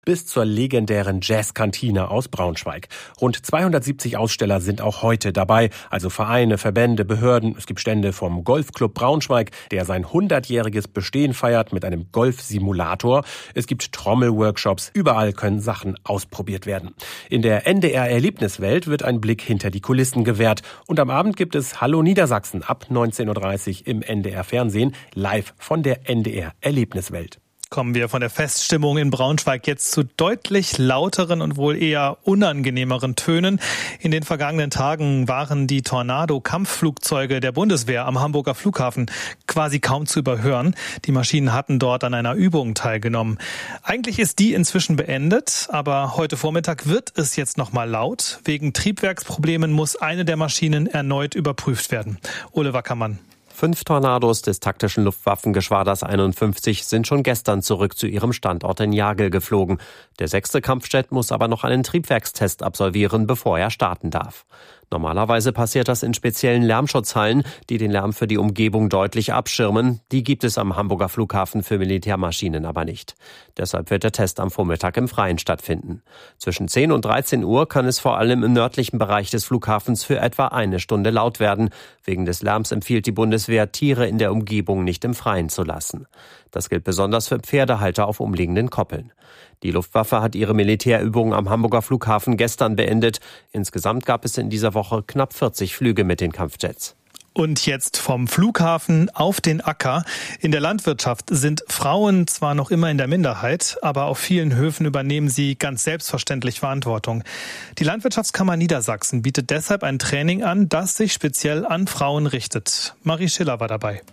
bis zur legendären Jazzkantine aus Braunschweig. Rund 270 Aussteller sind auch heute dabei, also Vereine, Verbände, Behörden. Es gibt Stände vom Golfclub Braunschweig, der sein 100-jähriges Bestehen feiert mit einem Golfsimulator. Es gibt Trommelworkshops, überall können Sachen ausprobiert werden. In der NDR-Erlebniswelt wird ein Blick hinter die Kulissen gewährt. Und am Abend gibt es Hallo Niedersachsen ab 19.30 Uhr im NDR-Fernsehen, live von der NDR-Erlebniswelt. Kommen wir von der Feststimmung in Braunschweig jetzt zu deutlich lauteren und wohl eher unangenehmeren Tönen. In den vergangenen Tagen waren die Tornado-Kampfflugzeuge der Bundeswehr am Hamburger Flughafen quasi kaum zu überhören. Die Maschinen hatten dort an einer Übung teilgenommen. Eigentlich ist die inzwischen beendet, aber heute Vormittag wird es jetzt nochmal laut. Wegen Triebwerksproblemen muss eine der Maschinen erneut überprüft werden. Ole Wackermann. 5 Tornados des taktischen Luftwaffengeschwaders 51 sind schon gestern zurück zu ihrem Standort in Jagel geflogen. Der 6. Kampfjet muss aber noch einen Triebwerkstest absolvieren, bevor er starten darf. Normalerweise passiert das in speziellen Lärmschutzhallen, die den Lärm für die Umgebung deutlich abschirmen. Die gibt es am Hamburger Flughafen für Militärmaschinen aber nicht. Deshalb wird der Test am Vormittag im Freien stattfinden. Zwischen 10 und 13 Uhr kann es vor allem im nördlichen Bereich des Flughafens für etwa eine Stunde laut werden. Wegen des Lärms empfiehlt die Bundeswehr, Tiere in der Umgebung nicht im Freien zu lassen. Das gilt besonders für Pferdehalter auf umliegenden Koppeln. Die Luftwaffe hat ihre Militärübungen am Hamburger Flughafen gestern beendet. Insgesamt gab es in dieser Woche knapp 40 Flüge mit den Kampfjets. Und jetzt vom Flughafen auf den Acker. In der Landwirtschaft sind Frauen zwar noch immer in der Minderheit, aber auf vielen Höfen übernehmen sie ganz selbstverständlich Verantwortung. Die Landwirtschaftskammer Niedersachsen bietet deshalb ein Training an, das sich speziell an Frauen richtet. Marie Schiller war dabei.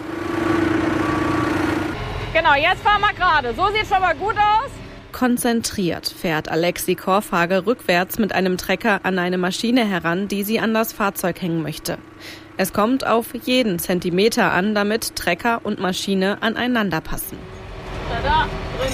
Genau, jetzt fahren wir gerade. So sieht schon mal gut aus. Konzentriert fährt Alexi Korfhage rückwärts mit einem Trecker an eine Maschine heran, die sie an das Fahrzeug hängen möchte. Es kommt auf jeden Zentimeter an, damit Trecker und Maschine aneinander passen. Da drin.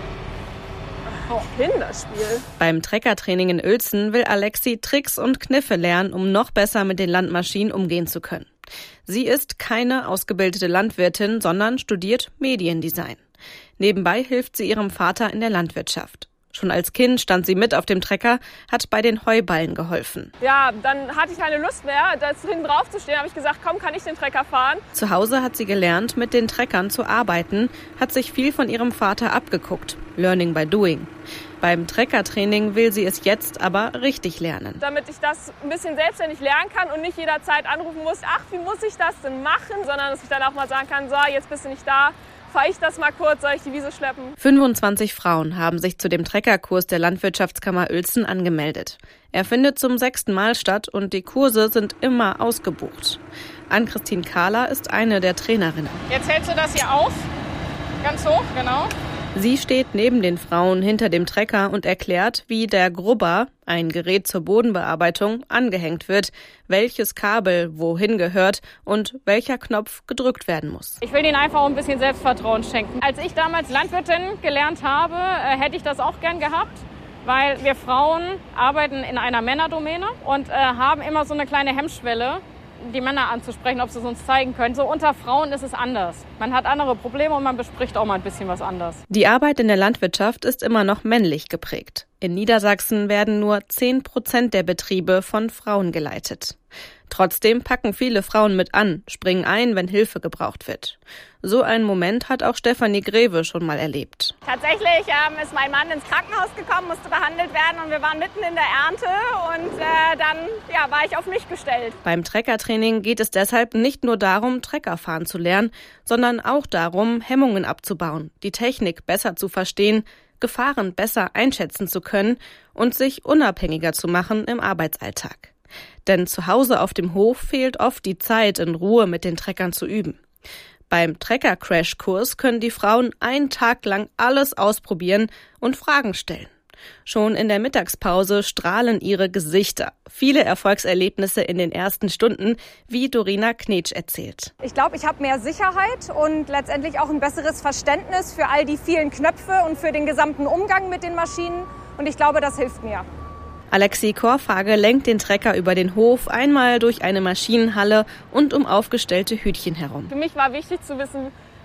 Oh, Kinderspiel. Beim Treckertraining in Uelzen will Alexi Tricks und Kniffe lernen, um noch besser mit den Landmaschinen umgehen zu können. Sie ist keine ausgebildete Landwirtin, sondern studiert Mediendesign. Nebenbei hilft sie ihrem Vater in der Landwirtschaft. Schon als Kind stand sie mit auf dem Trecker, hat bei den Heuballen geholfen. Ja, dann hatte ich keine Lust mehr, da hinten drauf zu stehen. Habe ich gesagt, komm, kann ich den Trecker fahren? Zu Hause hat sie gelernt, mit den Treckern zu arbeiten, hat sich viel von ihrem Vater abgeguckt. Learning by doing. Beim Treckertraining will sie es jetzt aber richtig lernen. Damit ich das ein bisschen selbstständig lernen kann und nicht jederzeit anrufen muss, ach, wie muss ich das denn machen? Sondern dass ich dann auch mal sagen kann, so, jetzt bist du nicht da. Fahre ich das mal kurz, soll ich die Wiese schleppen? 25 Frauen haben sich zu dem Treckerkurs der Landwirtschaftskammer Uelzen angemeldet. Er findet zum 6. Mal statt und die Kurse sind immer ausgebucht. Ann-Christine Kahler ist eine der Trainerinnen. Jetzt hältst du das hier auf, ganz hoch, genau. Sie steht neben den Frauen hinter dem Trecker und erklärt, wie der Grubber, ein Gerät zur Bodenbearbeitung, angehängt wird, welches Kabel wohin gehört und welcher Knopf gedrückt werden muss. Ich will ihnen einfach ein bisschen Selbstvertrauen schenken. Als ich damals Landwirtin gelernt habe, hätte ich das auch gern gehabt, weil wir Frauen arbeiten in einer Männerdomäne und haben immer so eine kleine Hemmschwelle, die Männer anzusprechen, ob sie es uns zeigen können. So unter Frauen ist es anders. Man hat andere Probleme und man bespricht auch mal ein bisschen was anders. Die Arbeit in der Landwirtschaft ist immer noch männlich geprägt. In Niedersachsen werden nur 10% der Betriebe von Frauen geleitet. Trotzdem packen viele Frauen mit an, springen ein, wenn Hilfe gebraucht wird. So einen Moment hat auch Stefanie Greve schon mal erlebt. Tatsächlich ist mein Mann ins Krankenhaus gekommen, musste behandelt werden und wir waren mitten in der Ernte und dann war ich auf mich gestellt. Beim Treckertraining geht es deshalb nicht nur darum, Trecker fahren zu lernen, sondern auch darum, Hemmungen abzubauen, die Technik besser zu verstehen, Gefahren besser einschätzen zu können und sich unabhängiger zu machen im Arbeitsalltag. Denn zu Hause auf dem Hof fehlt oft die Zeit, in Ruhe mit den Treckern zu üben. Beim Trecker-Crash-Kurs können die Frauen einen Tag lang alles ausprobieren und Fragen stellen. Schon in der Mittagspause strahlen ihre Gesichter. Viele Erfolgserlebnisse in den ersten Stunden, wie Dorina Knetsch erzählt. Ich glaube, ich habe mehr Sicherheit und letztendlich auch ein besseres Verständnis für all die vielen Knöpfe und für den gesamten Umgang mit den Maschinen. Und ich glaube, das hilft mir. Alexi Korfhage lenkt den Trecker über den Hof, einmal durch eine Maschinenhalle und um aufgestellte Hütchen herum. Für mich war wichtig zu wissen,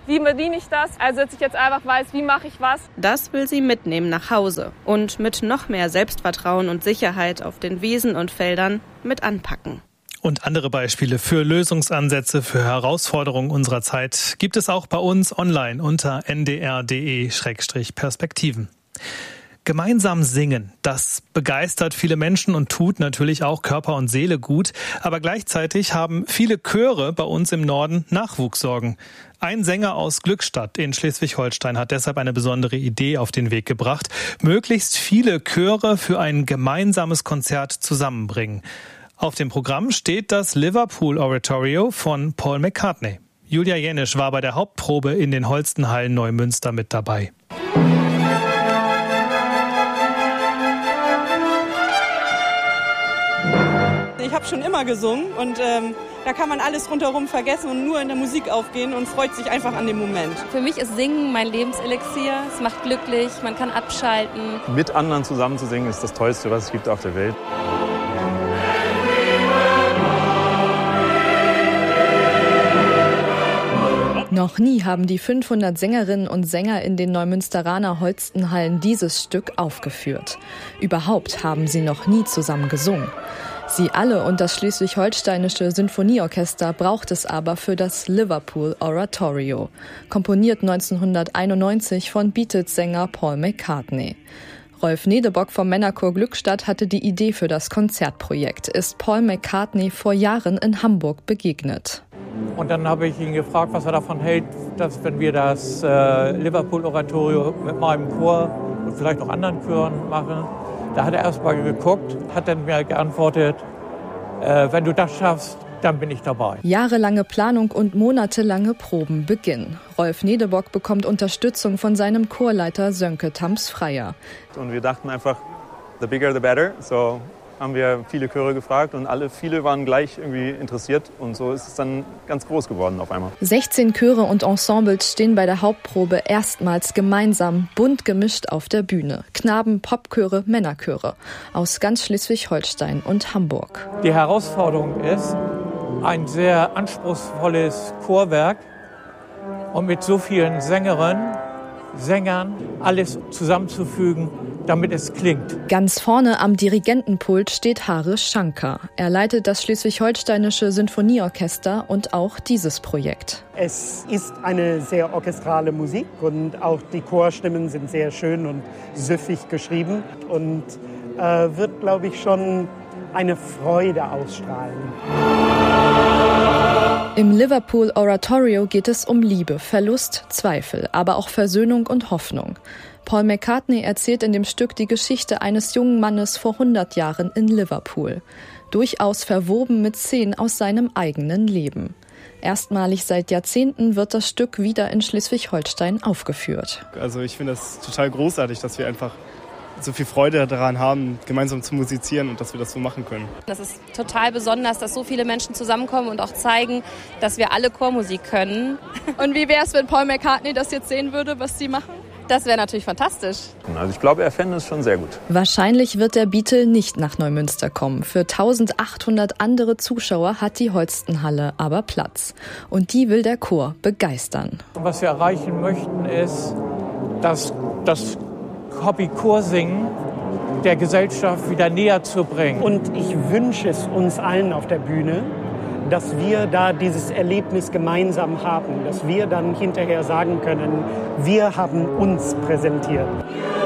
Wie bediene ich das? Also, dass ich jetzt einfach weiß, wie mache ich was. Das will sie mitnehmen nach Hause und mit noch mehr Selbstvertrauen und Sicherheit auf den Wiesen und Feldern mit anpacken. Und andere Beispiele für Lösungsansätze für Herausforderungen unserer Zeit gibt es auch bei uns online unter ndr.de/perspektiven. Gemeinsam singen, das begeistert viele Menschen und tut natürlich auch Körper und Seele gut. Aber gleichzeitig haben viele Chöre bei uns im Norden Nachwuchssorgen. Ein Sänger aus Glückstadt in Schleswig-Holstein hat deshalb eine besondere Idee auf den Weg gebracht. Möglichst viele Chöre für ein gemeinsames Konzert zusammenbringen. Auf dem Programm steht das Liverpool Oratorio von Paul McCartney. Julia Jenisch war bei der Hauptprobe in den Holstenhallen Neumünster mit dabei. Ich habe schon immer gesungen und da kann man alles rundherum vergessen und nur in der Musik aufgehen und freut sich einfach an dem Moment. Für mich ist Singen mein Lebenselixier. Es macht glücklich, man kann abschalten. Mit anderen zusammen zu singen ist das Tollste, was es gibt auf der Welt. Noch nie haben die 500 Sängerinnen und Sänger in den Neumünsteraner Holstenhallen dieses Stück aufgeführt. Überhaupt haben sie noch nie zusammen gesungen. Sie alle und das Schleswig-Holsteinische Sinfonieorchester braucht es aber für das Liverpool Oratorio, komponiert 1991 von Beatles-Sänger Paul McCartney. Rolf Nedebock vom Männerchor Glückstadt hatte die Idee für das Konzertprojekt, ist Paul McCartney vor Jahren in Hamburg begegnet. Und dann habe ich ihn gefragt, was er davon hält, dass wenn wir das Liverpool-Oratorio mit meinem Chor und vielleicht noch anderen Chören machen. Da hat er erst mal geguckt, hat dann mir geantwortet, wenn du das schaffst, dann bin ich dabei. Jahrelange Planung und monatelange Proben beginnen. Rolf Nedebock bekommt Unterstützung von seinem Chorleiter Sönke Thamms-Freier. Und wir dachten einfach, the bigger the better. So haben wir viele Chöre gefragt und viele waren gleich irgendwie interessiert. Und so ist es dann ganz groß geworden auf einmal. 16 Chöre und Ensembles stehen bei der Hauptprobe erstmals gemeinsam, bunt gemischt auf der Bühne. Knaben, Popchöre, Männerchöre aus ganz Schleswig-Holstein und Hamburg. Die Herausforderung ist, ein sehr anspruchsvolles Chorwerk und mit so vielen Sängerinnen, Sängern alles zusammenzufügen, damit es klingt. Ganz vorne am Dirigentenpult steht Harish Shankar. Er leitet das Schleswig-Holsteinische Sinfonieorchester und auch dieses Projekt. Es ist eine sehr orchestrale Musik und auch die Chorstimmen sind sehr schön und süffig geschrieben und wird, glaube ich, schon eine Freude ausstrahlen. Im Liverpool Oratorio geht es um Liebe, Verlust, Zweifel, aber auch Versöhnung und Hoffnung. Paul McCartney erzählt in dem Stück die Geschichte eines jungen Mannes vor 100 Jahren in Liverpool. Durchaus verwoben mit Szenen aus seinem eigenen Leben. Erstmalig seit Jahrzehnten wird das Stück wieder in Schleswig-Holstein aufgeführt. Also ich finde das total großartig, dass wir einfach so viel Freude daran haben, gemeinsam zu musizieren und dass wir das so machen können. Das ist total besonders, dass so viele Menschen zusammenkommen und auch zeigen, dass wir alle Chormusik können. Und wie wäre es, wenn Paul McCartney das jetzt sehen würde, was Sie machen? Das wäre natürlich fantastisch. Also ich glaube, er fände es schon sehr gut. Wahrscheinlich wird der Beatle nicht nach Neumünster kommen. Für 1800 andere Zuschauer hat die Holstenhalle aber Platz. Und die will der Chor begeistern. Was wir erreichen möchten, ist, dass das Hobby-Chorsingen der Gesellschaft wieder näher zu bringen. Und ich wünsche es uns allen auf der Bühne, dass wir da dieses Erlebnis gemeinsam haben, dass wir dann hinterher sagen können, wir haben uns präsentiert.